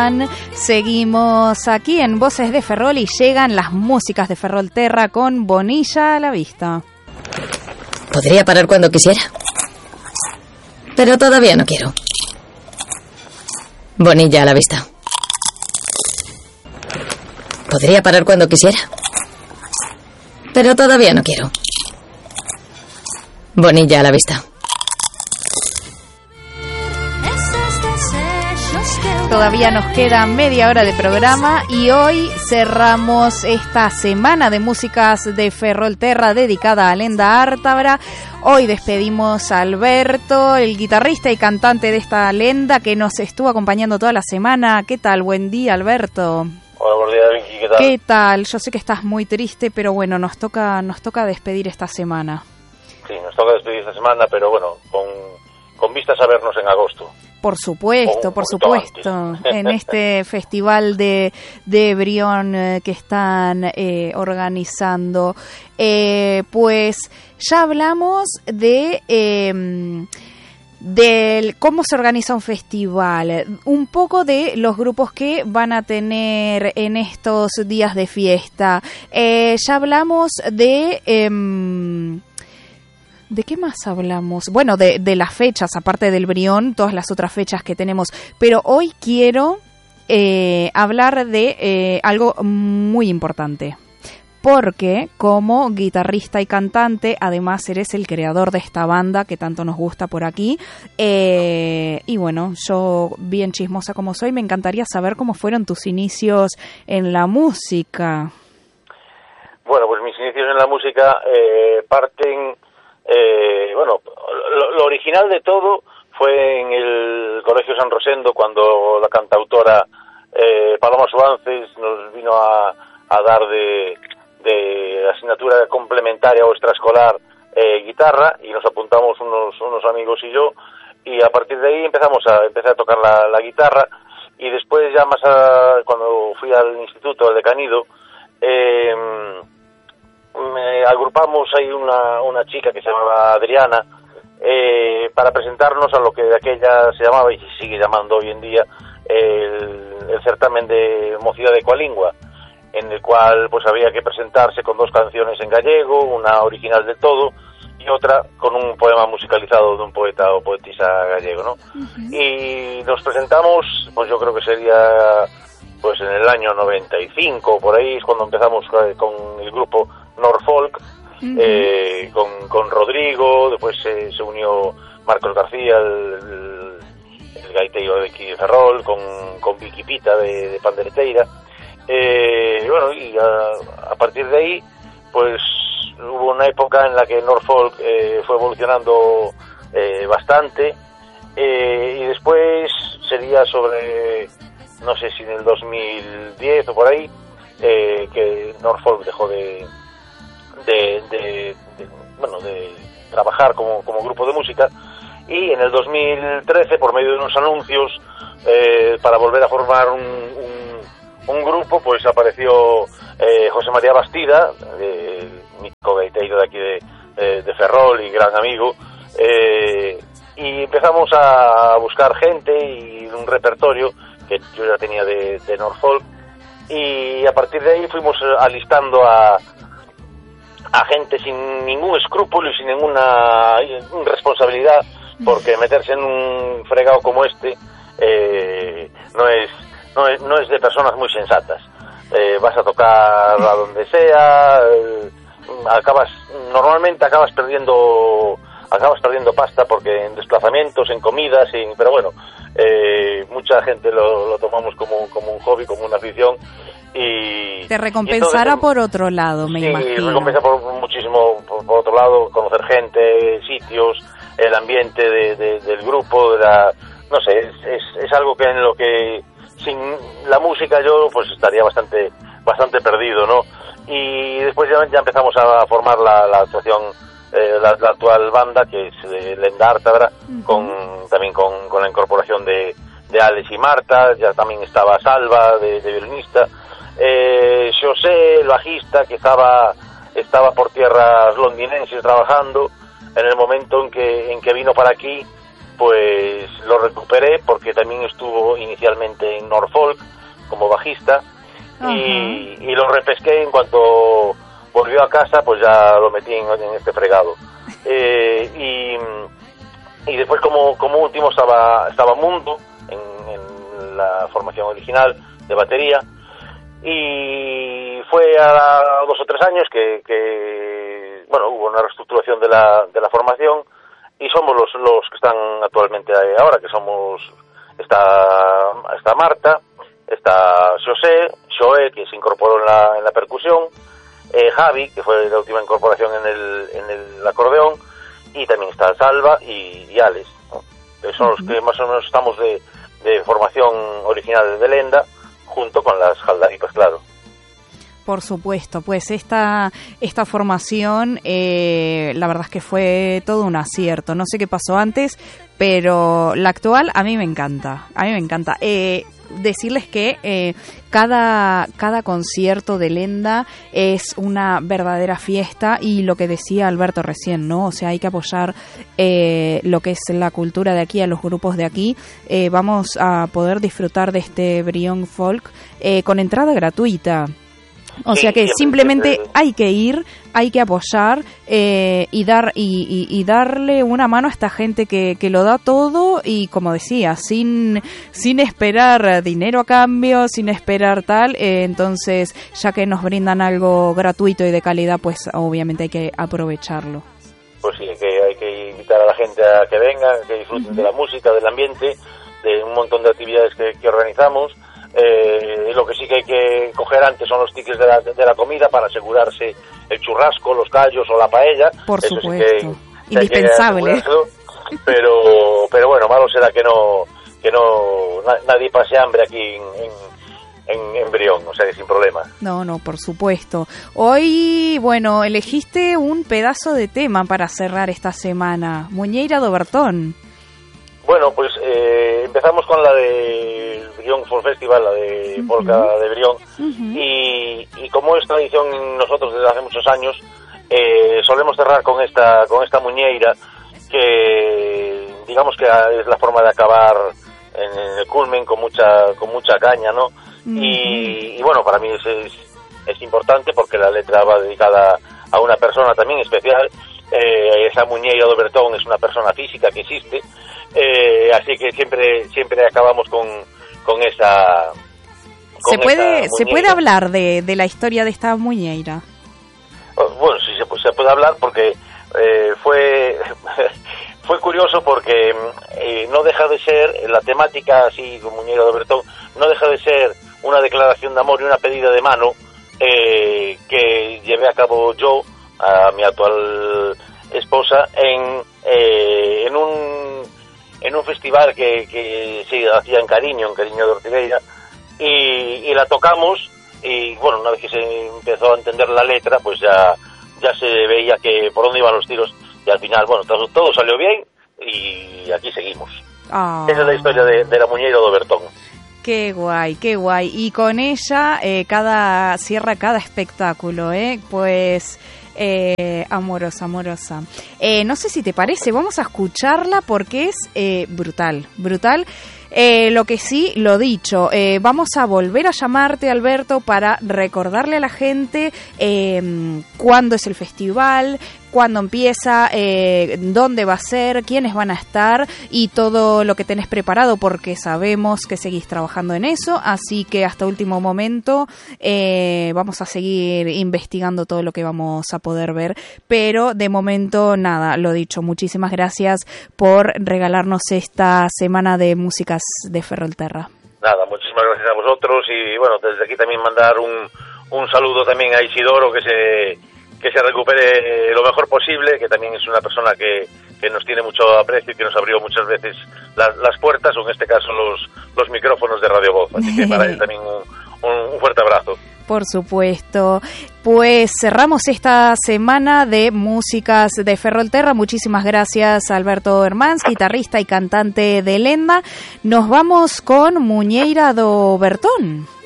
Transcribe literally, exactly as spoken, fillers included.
Seguimos aquí en Voces de Ferrol y llegan las músicas de Ferrolterra con Bonilla a la vista. Podría parar cuando quisiera, pero todavía no quiero. Bonilla a la vista. Podría parar cuando quisiera, pero todavía no quiero. Bonilla a la vista. Todavía nos queda media hora de programa y hoy cerramos esta semana de músicas de Ferrolterra dedicada a Lenda Ártabra. Hoy despedimos a Alberto, el guitarrista y cantante de esta lenda que nos estuvo acompañando toda la semana. ¿Qué tal? Buen día, Alberto. Hola, buen día, Vicky. ¿Qué tal? ¿Qué tal? Yo sé que estás muy triste, pero bueno, nos toca nos toca despedir esta semana. Sí, nos toca despedir esta semana, pero bueno, con, con vistas a vernos en agosto. Por supuesto, por supuesto, en este festival de, de Brión eh, que están eh, organizando. Eh, pues ya hablamos de eh, del cómo se organiza un festival, un poco de los grupos que van a tener en estos días de fiesta. Eh, ya hablamos de... Eh, ¿De qué más hablamos? Bueno, de, de las fechas, aparte del Brión, todas las otras fechas que tenemos. Pero hoy quiero eh, hablar de eh, algo muy importante. Porque como guitarrista y cantante, además eres el creador de esta banda que tanto nos gusta por aquí. Eh, y bueno, yo bien chismosa como soy, me encantaría saber cómo fueron tus inicios en la música. Bueno, pues mis inicios en la música eh, parten... Eh, bueno, lo, lo original de todo fue en el Colegio San Rosendo, cuando la cantautora eh, Paloma Suances nos vino a, a dar de, de asignatura complementaria o extraescolar eh, guitarra, y nos apuntamos unos, unos amigos y yo, y a partir de ahí empezamos a empecé a tocar la, la guitarra, y después ya más a, cuando fui al instituto, al decanido, eh, me agrupamos ahí una, una chica que se llamaba Adriana eh, para presentarnos a lo que de aquella se llamaba y se sigue llamando hoy en día el, el certamen de Mocidade Ecualingua, en el cual pues había que presentarse con dos canciones en gallego, una original de todo y otra con un poema musicalizado de un poeta o poetisa gallego, ¿no? Uh-huh. Y nos presentamos, pues yo creo que sería pues en el año noventa y cinco, por ahí es cuando empezamos con el grupo Norfolk, uh-huh. eh, con, con Rodrigo, después eh, se unió Marcos García, el, el, el gaitero de aquí de Ferrol, con, con Vicky Pita de, de Pandereteira, eh, y bueno, y a, a partir de ahí, pues hubo una época en la que Norfolk eh, fue evolucionando eh, bastante, eh, y después sería sobre, no sé si en el dos mil diez o por ahí, eh, que Norfolk dejó de De, de, de bueno de trabajar como, como grupo de música, y en el dos mil trece, por medio de unos anuncios eh, para volver a formar un, un, un grupo, pues apareció eh, José María Bastida, eh, mítico gaiteiro de aquí de, de, de Ferrol y gran amigo, eh, y empezamos a buscar gente y un repertorio que yo ya tenía de, de Norfolk, y a partir de ahí fuimos alistando a a gente sin ningún escrúpulo y sin ninguna responsabilidad, porque meterse en un fregado como este eh, no es no es no es de personas muy sensatas. Eh, vas a tocar a donde sea, eh, acabas normalmente acabas perdiendo acabas perdiendo pasta, porque en desplazamientos, en comidas, en, pero bueno, eh, mucha gente lo, lo tomamos como como un hobby, como una afición. Y te recompensará entonces, por otro lado, me sí, imagino. Sí, recompensa por muchísimo, por, por otro lado, conocer gente, sitios, el ambiente de, de, del grupo, de la, no sé, es, es, es algo que en lo que sin la música yo pues estaría bastante bastante perdido, ¿no? Y después ya, ya empezamos a formar la, la actuación, eh, la, la actual banda, que es eh, Lenda Ártabra, uh-huh. con también con, con la incorporación de, de Alex y Marta, ya también estaba Salva de, de violinista. Eh, José, el bajista, que estaba estaba por tierras londinenses trabajando, en el momento en que en que vino para aquí, pues lo recuperé porque también estuvo inicialmente en Norfolk como bajista. Uh-huh. y, y lo repesqué en cuanto volvió a casa, pues ya lo metí en, en este fregado. Eh, y, y después como, como último estaba, estaba Mundo en, en la formación original de batería, y fue a dos o tres años que, que bueno, hubo una reestructuración de la, de la formación, y somos los, los que están actualmente ahora, que somos, está, está Marta, está José, Joé, que se incorporó en la, en la percusión, eh, Javi, que fue la última incorporación en el, en el acordeón, y también está Salva y, y Alex, ¿no? Eh, son uh-huh. los que más o menos estamos de, de formación original de Lenda, junto con las Jaldaritas, claro. Por supuesto, pues esta esta formación, eh, la verdad es que fue todo un acierto. No sé qué pasó antes, pero la actual a mí me encanta, a mí me encanta. Eh, decirles que eh, cada, cada concierto de Lenda es una verdadera fiesta, y lo que decía Alberto recién, ¿no? O sea, hay que apoyar eh, lo que es la cultura de aquí, a los grupos de aquí. Eh, vamos a poder disfrutar de este Brión Folk eh, con entrada gratuita. O sea que simplemente hay que ir, hay que apoyar eh, y dar y, y, y darle una mano a esta gente que, que lo da todo, y como decía, sin sin esperar dinero a cambio, sin esperar tal. Eh, entonces, ya que nos brindan algo gratuito y de calidad, pues obviamente hay que aprovecharlo. Pues sí, hay que, hay que invitar a la gente a que venga, que disfruten uh-huh. de la música, del ambiente, de un montón de actividades que, que organizamos. Eh, lo que sí que hay que coger antes son los tickets de la, de la comida para asegurarse el churrasco, los callos o la paella. Por Eso supuesto, sí que, indispensable. Que pero pero bueno, malo será que no que no na, nadie pase hambre aquí en, en, en, en Brión, o sea que sin problema. No, no, por supuesto. Hoy, bueno, elegiste un pedazo de tema para cerrar esta semana, Muñeira do Bertón. Bueno, pues eh, empezamos con la de Brión Folk Festival, la de uh-huh. Polka de Brión, uh-huh. y, y como es tradición nosotros desde hace muchos años, eh, solemos cerrar con esta con esta muñeira, que digamos que es la forma de acabar en, en el culmen con mucha con mucha caña, ¿no? Uh-huh. Y, y bueno, para mí es, es, es importante porque la letra va dedicada a una persona también especial. Eh, esa Muñeira do Bertón es una persona física que existe, eh, así que siempre siempre acabamos con, con esa con se puede se puede hablar de, de la historia de esta muñeira. Bueno, sí se, se puede hablar porque eh, fue fue curioso porque eh, no deja de ser la temática así con Muñeira do Bertón, no deja de ser una declaración de amor y una pedida de mano eh, que llevé a cabo yo a mi actual esposa en eh, en un en un festival que, que se hacía en Cariño, en Cariño de Ortigueira, y, y la tocamos, y bueno, una vez que se empezó a entender la letra, pues ya ya se veía que por dónde iban los tiros, y al final, bueno, todo, todo salió bien, y aquí seguimos. Oh. Esa es la historia de, de la Muñeira do Bertón. Qué guay, qué guay. Y con ella eh, cada cierra cada espectáculo, ¿eh? Pues eh, amorosa, amorosa. Eh, no sé si te parece, vamos a escucharla porque es eh, brutal, brutal. Eh, lo que sí, lo dicho, eh, vamos a volver a llamarte, Alberto, para recordarle a la gente eh, cuándo es el festival, cuándo empieza, eh, dónde va a ser, quiénes van a estar y todo lo que tenés preparado, porque sabemos que seguís trabajando en eso, así que hasta último momento eh, vamos a seguir investigando todo lo que vamos a poder ver, pero de momento nada, lo dicho, muchísimas gracias por regalarnos esta semana de músicas de Ferrolterra. Nada, muchísimas gracias a vosotros y bueno, desde aquí también mandar un, un saludo también a Isidoro, que se que se recupere lo mejor posible, que también es una persona que, que nos tiene mucho aprecio y que nos abrió muchas veces las, las puertas, o en este caso los, los micrófonos de Radio Voz. Así que para él también un, un, un fuerte abrazo. Por supuesto. Pues cerramos esta semana de músicas de Ferrolterra. Muchísimas gracias a Alberto Hermans, guitarrista y cantante de Lenda. Nos vamos con Muñeira do Bertón.